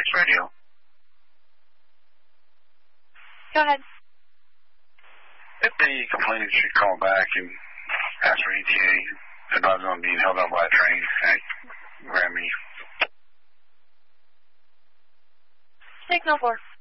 Radio. Go ahead. If the complainant should call back and ask for ETA, advise on being held up by a train at Grammy. Signal 4.